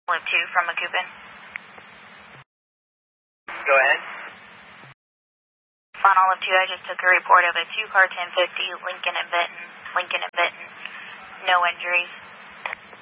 Loop 2 from Macoupin. Go ahead. Final Loop 2, I just took a report of a 2-car 1050 Lincoln and Benton. No injuries.